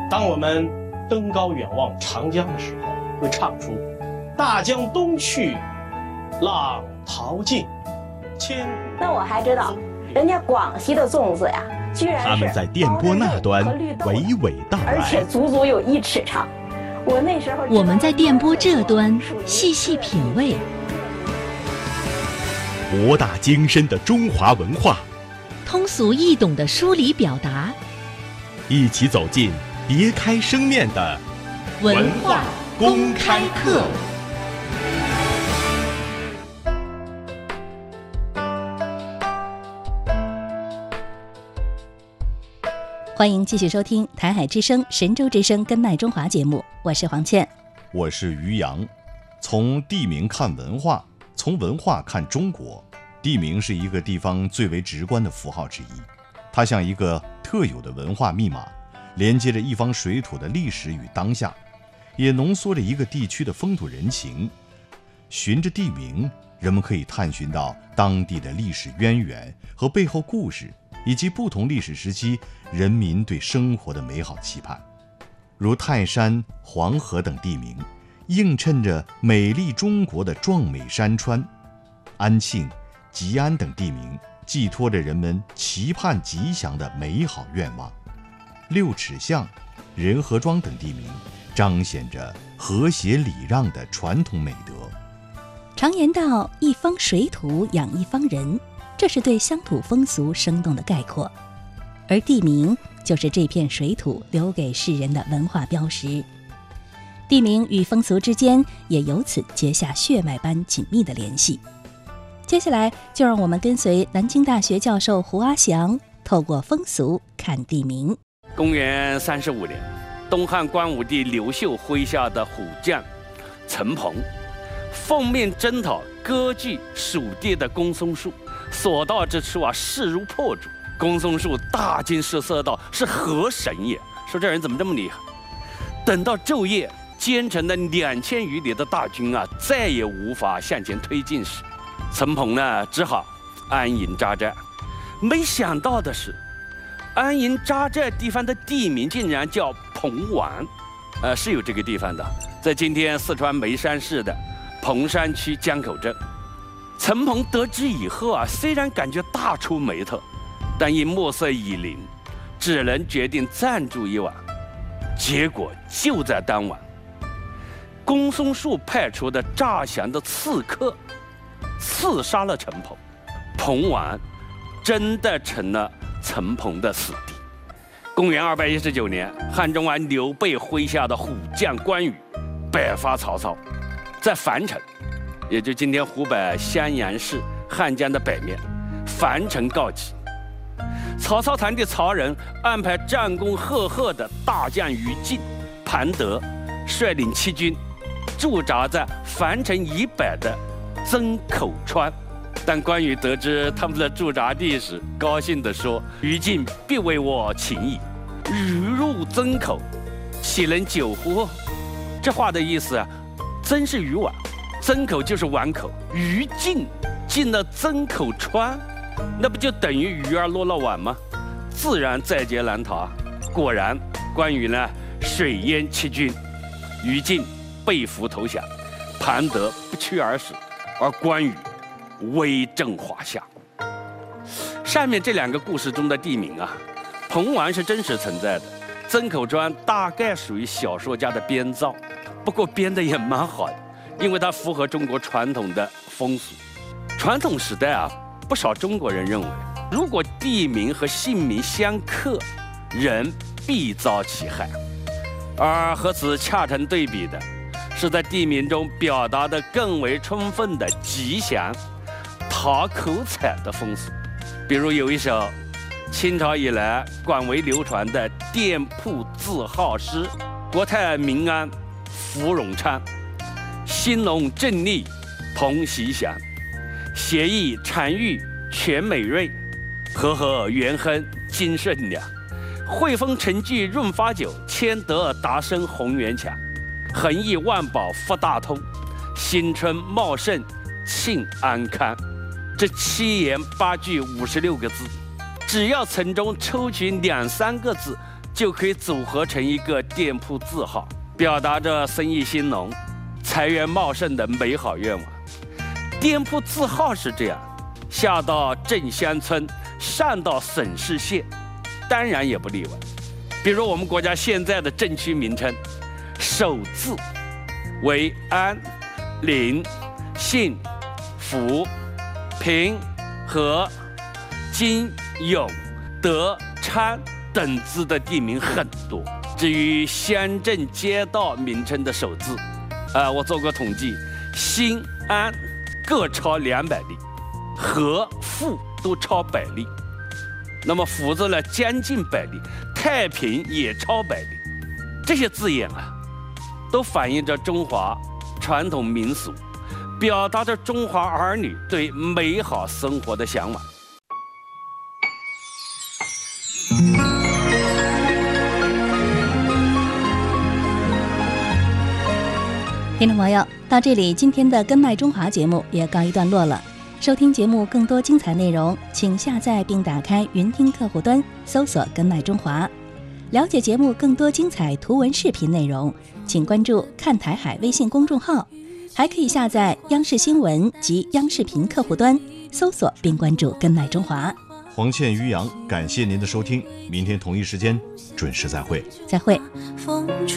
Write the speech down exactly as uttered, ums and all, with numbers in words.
当我们登高远望长江的时候，会唱出大江东去，浪淘尽，千古。 那我还知道，人家广西的粽子呀，居然是他们在电波那端娓娓道来， 而且足足有一尺长。我那时候， 我们在电波这端细细品味， 博大精深的中华文化， 通俗易懂的梳理表达， 一起走进别开生面的文化公开课。欢迎继续收听台海之声、神州之声《根脉中华》节目，我是黄倩， 我是于洋。从地名看文化，从文化看中国，地名是一个地方最为直观的符号之一，它像一个特有的文化密码，连接着一方水土的历史与当下，也浓缩着一个地区的风土人情。循着地名，人们可以探寻到当地的历史渊源和背后故事，以及不同历史时期人民对生活的美好期盼。如泰山、黄河等地名，映衬着美丽中国的壮美山川；安庆、吉安等地名，寄托着人们期盼吉祥的美好愿望。六尺巷、仁和庄等地名，彰显着和谐礼让的传统美德。 常言道，一方水土养一方人，这是对乡土风俗生动的概括，而地名就是这片水土留给世人的文化标识。地名与风俗之间也由此结下血脉般紧密的联系。接下来就让我们跟随南京大学教授胡阿祥，透过风俗看地名。 公元三十五年，东汉光武帝刘秀麾下的虎将陈鹏奉命征讨割据蜀地的公孙述，所到之处啊，势如破竹。公孙述大惊失色道：“是何神也？说这人怎么这么厉害？”等到昼夜，兼程的两千余里的大军啊，再也无法向前推进时，陈鹏呢，只好安营扎寨。没想到的是，安营扎寨地方的地名竟然叫彭湾，呃，是有这个地方的，在今天四川眉山市的彭山区江口镇。陈鹏得知以后啊，虽然感觉大出眉头，但因暮色已临，只能决定暂住一晚。结果就在当晚，公孙述派出的诈降的刺客刺杀了陈鹏，彭湾真的成了陈鹏的死地。公元二百一十九年，汉中王刘备麾下的虎将关羽北伐曹操，在樊城，也就今天湖北襄阳市汉江的北面，樊城告急。曹操堂弟曹仁安排战功赫赫的大将于禁、庞德率领七军驻扎在樊城以北的曾口川。但关羽得知他们的驻扎地时，高兴地说：“于禁必为我请矣，鱼入曾口，岂能久乎？”这话的意思啊，曾是鱼碗，曾口就是碗口，于禁进了曾口川，那不就等于鱼儿落了碗吗？自然在劫难逃。果然，关羽呢水淹七军，于禁被俘投降，庞德不屈而死，而关羽威震华夏。上面这两个故事中的地名啊，彭湾是真实存在的，曾口川大概属于小说家的编造，不过编的也蛮好的，因为它符合中国传统的风俗。传统时代啊，不少中国人认为，如果地名和姓名相克，人必遭其害。而和此恰成对比的，是在地名中表达的更为充分的吉祥、讨口彩的风俗。比如有一首清朝以来广为流传的店铺字号诗：“国泰民安福荣昌，兴隆正利同喜祥，协议常裕全美瑞，和和元亨金顺良，汇丰陈具润发酒，千德达生宏源强，恒益万宝福大通，新春茂盛庆安康。”这七言八句五十六个字，只要从中抽取两三个字， 就可以组合成一个店铺字号，表达着生意兴隆、财源茂盛的美好愿望。店铺字号是这样，下到镇乡村，上到省市县，当然也不例外。比如我们国家现在的镇区名称，首字为安、临、信、福、平、和、金、永、德、昌等字的地名很多。至于乡镇街道名称的首字，呃，我做过统计，新安各超两百例，和富都超百例，那么福字呢将近百例，太平也超百例。这些字眼啊，都反映着中华传统民俗，表达着中华儿女对美好生活的向往。 听众朋友，到这里，今天的《根脉中华》节目也告一段落了。收听节目更多精彩内容，请下载并打开云听客户端，搜索“根脉中华”。了解节目更多精彩图文视频内容，请关注“看台海”微信公众号，还可以下载央视新闻及央视频客户端，搜索并关注“根脉中华”。 黄倩、于洋，感谢您的收听，明天同一时间准时再会。 再会。 风吹